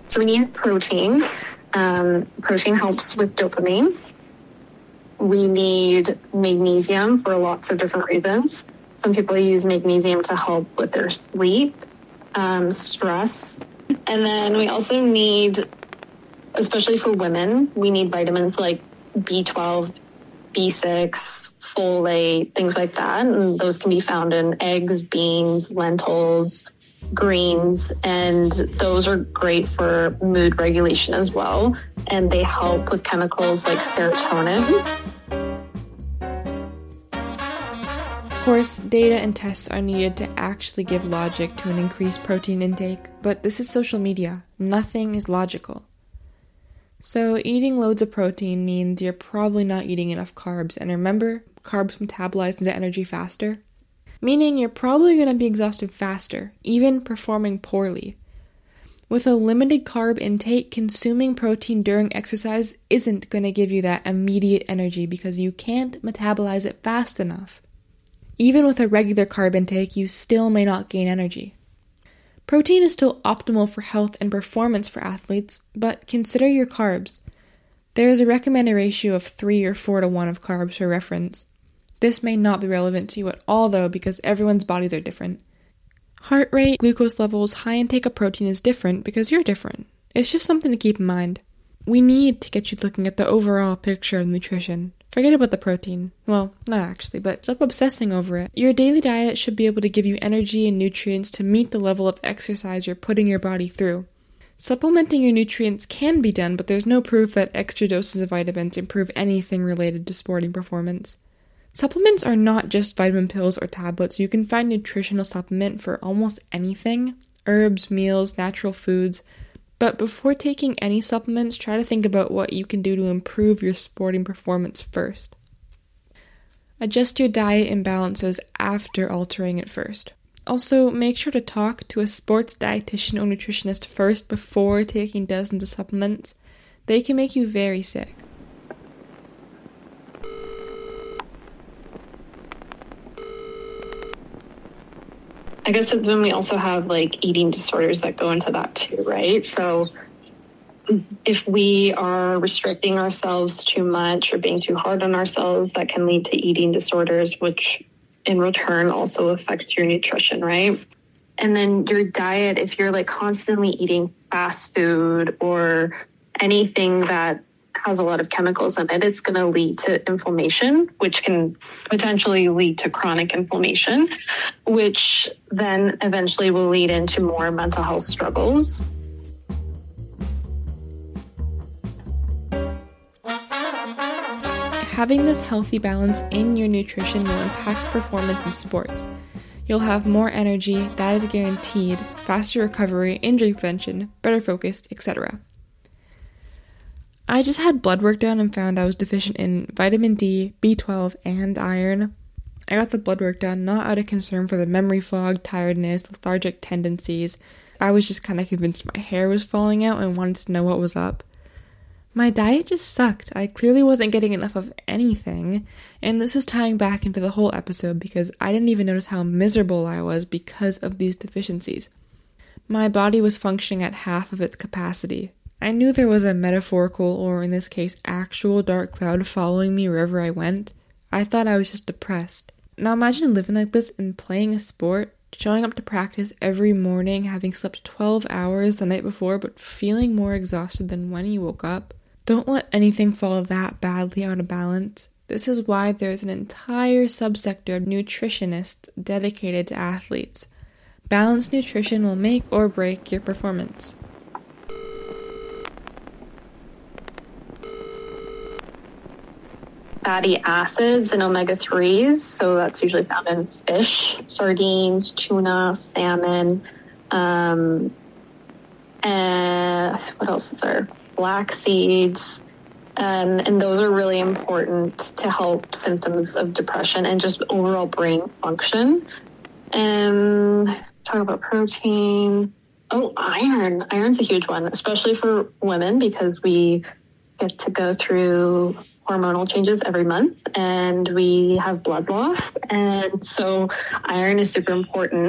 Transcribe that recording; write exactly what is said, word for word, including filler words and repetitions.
So we need protein. Um, protein helps with dopamine. We need magnesium for lots of different reasons. Some people use magnesium to help with their sleep, um, stress. And then we also need, especially for women, we need vitamins like B twelve, B six, folate, things like that. And those can be found in eggs, beans, lentils, greens, and those are great for mood regulation as well. And they help with chemicals like serotonin. Of course, data and tests are needed to actually give logic to an increased protein intake, but this is social media. Nothing is logical. So eating loads of protein means you're probably not eating enough carbs, and remember, carbs metabolize into energy faster, meaning you're probably going to be exhausted faster, even performing poorly. With a limited carb intake, consuming protein during exercise isn't going to give you that immediate energy because you can't metabolize it fast enough. Even with a regular carb intake, you still may not gain energy. Protein is still optimal for health and performance for athletes, but consider your carbs. There is a recommended ratio of three or four to one of carbs for reference. This may not be relevant to you at all though, because everyone's bodies are different. Heart rate, glucose levels, high intake of protein is different because you're different. It's just something to keep in mind. We need to get you looking at the overall picture of nutrition. Forget about the protein. Well, not actually, but stop obsessing over it. Your daily diet should be able to give you energy and nutrients to meet the level of exercise you're putting your body through. Supplementing your nutrients can be done, but there's no proof that extra doses of vitamins improve anything related to sporting performance. Supplements are not just vitamin pills or tablets. You can find nutritional supplement for almost anything: herbs, meals, natural foods. But before taking any supplements, try to think about what you can do to improve your sporting performance first. Adjust your diet imbalances after altering it first. Also, make sure to talk to a sports dietitian or nutritionist first before taking dozens of supplements. They can make you very sick. I guess then we also have like eating disorders that go into that too, right? So if we are restricting ourselves too much or being too hard on ourselves, that can lead to eating disorders, which in return also affects your nutrition, right? And then your diet, if you're like constantly eating fast food or anything that has a lot of chemicals in it, it's going to lead to inflammation, which can potentially lead to chronic inflammation, which then eventually will lead into more mental health struggles. Having this healthy balance in your nutrition will impact performance in sports. You'll have more energy, that is guaranteed, faster recovery, injury prevention, better focus, et cetera. I just had blood work done and found I was deficient in vitamin D, B twelve, and iron. I got the blood work done not out of concern for the memory fog, tiredness, lethargic tendencies. I was just kind of convinced my hair was falling out and wanted to know what was up. My diet just sucked. I clearly wasn't getting enough of anything, and this is tying back into the whole episode because I didn't even notice how miserable I was because of these deficiencies. My body was functioning at half of its capacity. I knew there was a metaphorical, or in this case, actual dark cloud following me wherever I went. I thought I was just depressed. Now imagine living like this and playing a sport, showing up to practice every morning, having slept twelve hours the night before, but feeling more exhausted than when you woke up. Don't let anything fall that badly out of balance. This is why there's an entire subsector of nutritionists dedicated to athletes. Balanced nutrition will make or break your performance. Fatty acids and omega threes, so that's usually found in fish, sardines, tuna, salmon, um, and what else is there? Black seeds, um, and those are really important to help symptoms of depression and just overall brain function. And talk about protein. Oh, iron. Iron's a huge one, especially for women because we get to go through hormonal changes every month and we have blood loss. And so iron is super important.